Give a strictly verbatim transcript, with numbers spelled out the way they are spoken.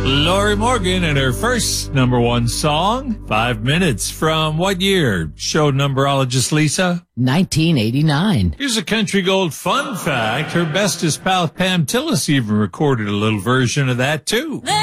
Lori Morgan and her first number one song, Five Minutes, from what year? Show numberologist Lisa? nineteen eighty-nine. Here's a country gold fun fact. Her bestest pal Pam Tillis even recorded a little version of that too.